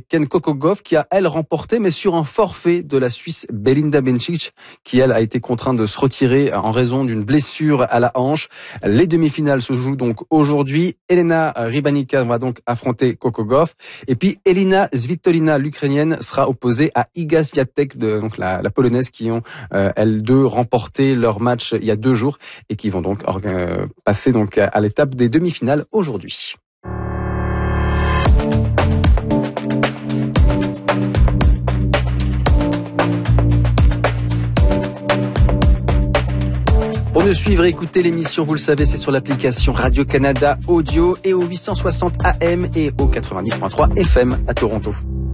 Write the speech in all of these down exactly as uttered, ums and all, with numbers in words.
l'américaine Coco Gauff qui a, elle, remporté, mais sur un forfait de la Suisse Belinda Bencic, qui, elle, a été contrainte de se retirer en raison d'une blessure à la hanche. Les demi-finales se jouent donc aujourd'hui. Elena Rybanica va donc affronter Coco Gauff. Et puis, Elina Svitolina, l'Ukrainienne, sera opposée à Iga Swiatek, de, donc la, la Polonaise, qui ont, euh, elles deux, remporté leur match il y a deux jours et qui vont donc euh, passer donc à, à l'étape des demi-finales aujourd'hui. Pour nous suivre et écouter l'émission, vous le savez, c'est sur l'application Radio-Canada Audio et au huit cent soixante A M et au quatre-vingt-dix point trois F M à Toronto.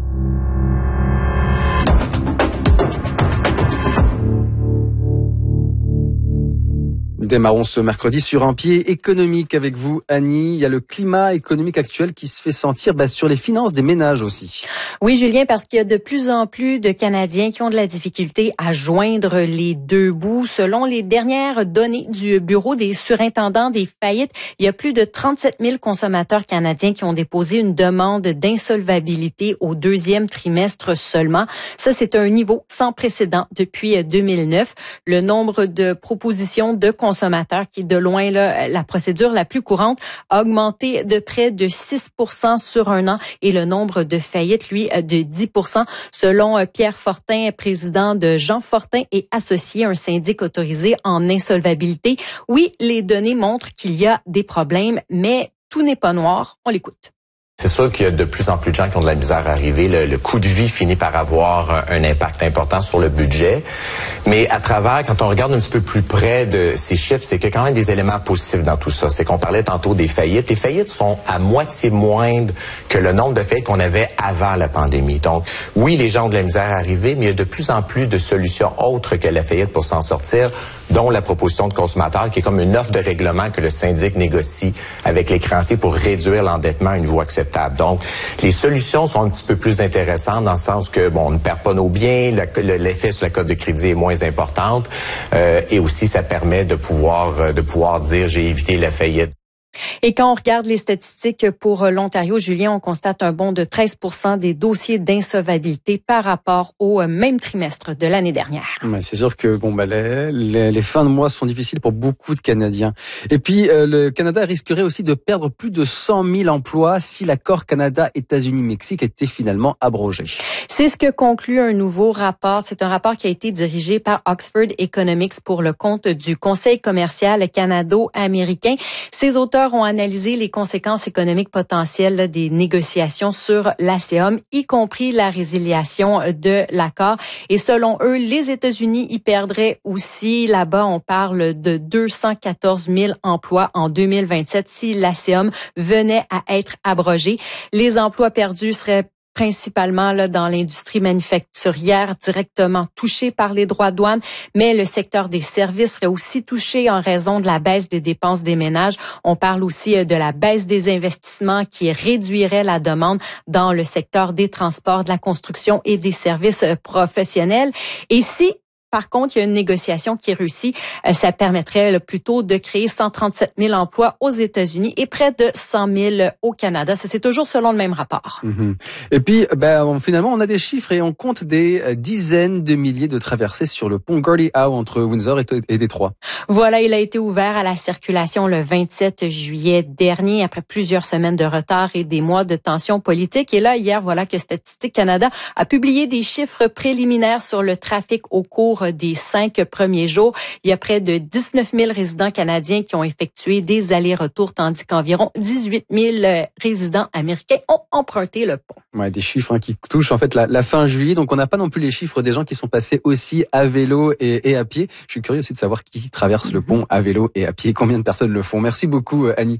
Démarrons ce mercredi sur un pied économique avec vous, Annie. Il y a le climat économique actuel qui se fait sentir bah, sur les finances des ménages aussi. Oui, Julien, parce qu'il y a de plus en plus de Canadiens qui ont de la difficulté à joindre les deux bouts. Selon les dernières données du Bureau des surintendants des faillites, il y a plus de trente-sept mille consommateurs canadiens qui ont déposé une demande d'insolvabilité au deuxième trimestre seulement. Ça, c'est un niveau sans précédent depuis deux mille neuf. Le nombre de propositions de consommateurs consommateurs, qui est de loin là, la procédure la plus courante, a augmenté de près de six pour cent sur un an et le nombre de faillites, lui, de dix pour cent. Selon Pierre Fortin, président de Jean Fortin et Associés, un syndic autorisé en insolvabilité. Oui, les données montrent qu'il y a des problèmes, mais tout n'est pas noir. On l'écoute. C'est sûr qu'il y a de plus en plus de gens qui ont de la misère à arriver. Le, le coût de vie finit par avoir un impact important sur le budget. Mais à travers, quand on regarde un petit peu plus près de ces chiffres, c'est qu'il y a quand même des éléments positifs dans tout ça. C'est qu'on parlait tantôt des faillites. Les faillites sont à moitié moindres que le nombre de faillites qu'on avait avant la pandémie. Donc, oui, les gens ont de la misère à arriver, mais il y a de plus en plus de solutions autres que la faillite pour s'en sortir, dont la proposition de consommateur, qui est comme une offre de règlement que le syndic négocie avec les créanciers pour réduire l'endettement à un niveau acceptable. Donc, les solutions sont un petit peu plus intéressantes dans le sens que, bon, on ne perd pas nos biens, le, l'effet sur la cote de crédit est moins importante, euh, et aussi ça permet de pouvoir, de pouvoir dire j'ai évité la faillite. Et quand on regarde les statistiques pour l'Ontario, Julien, on constate un bond de treize pour cent des dossiers d'insolvabilité par rapport au même trimestre de l'année dernière. Ouais, c'est sûr que bon bah les, les, les fins de mois sont difficiles pour beaucoup de Canadiens. Et puis euh, le Canada risquerait aussi de perdre plus de cent mille emplois si l'accord Canada-États-Unis-Mexique était finalement abrogé. C'est ce que conclut un nouveau rapport. C'est un rapport qui a été dirigé par Oxford Economics pour le compte du Conseil commercial canado-américain. Ses auteurs ont analysé les conséquences économiques potentielles là, des négociations sur l'A C E M, y compris la résiliation de l'accord. Et selon eux, les États-Unis y perdraient aussi. Là-bas, on parle de deux cent quatorze mille emplois en deux mille vingt-sept si l'A C E M venait à être abrogé. Les emplois perdus seraient principalement là dans l'industrie manufacturière directement touchée par les droits de douane, mais le secteur des services serait aussi touché en raison de la baisse des dépenses des ménages. On parle aussi de la baisse des investissements qui réduirait la demande dans le secteur des transports, de la construction et des services professionnels. Et si par contre, il y a une négociation qui réussit. Ça permettrait là, plutôt de créer cent trente-sept mille emplois aux États-Unis et près de cent mille au Canada. Ça, c'est toujours selon le même rapport. Mm-hmm. Et puis, ben, finalement, on a des chiffres et on compte des dizaines de milliers de traversées sur le pont Gordie Howe entre Windsor et, et Détroit. Voilà, il a été ouvert à la circulation le vingt-sept juillet dernier, après plusieurs semaines de retard et des mois de tensions politiques. Et là, hier, voilà que Statistique Canada a publié des chiffres préliminaires sur le trafic au cours des cinq premiers jours. Il y a près de dix-neuf mille résidents canadiens qui ont effectué des allers-retours, tandis qu'environ dix-huit mille résidents américains ont emprunté le pont. Ouais, des chiffres hein, qui touchent en fait la, la fin juillet, donc on n'a pas non plus les chiffres des gens qui sont passés aussi à vélo et, et à pied. Je suis curieux aussi de savoir qui traverse le pont à vélo et à pied, combien de personnes le font. Merci beaucoup Annie.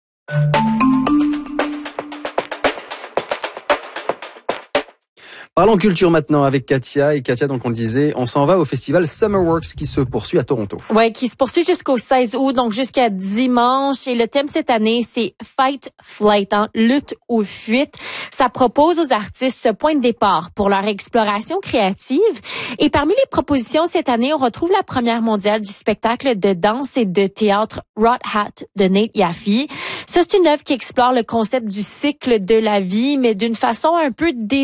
Parlons culture maintenant avec Katia. Et Katia, donc on le disait, on s'en va au festival Summerworks qui se poursuit à Toronto. Ouais, qui se poursuit jusqu'au seize août, donc jusqu'à dimanche. Et le thème cette année, c'est Fight Flight, hein, lutte ou fuite. Ça propose aux artistes ce point de départ pour leur exploration créative. Et parmi les propositions cette année, on retrouve la première mondiale du spectacle de danse et de théâtre Rot Hat de Nate Yaffe. Ça, c'est une œuvre qui explore le concept du cycle de la vie, mais d'une façon un peu dé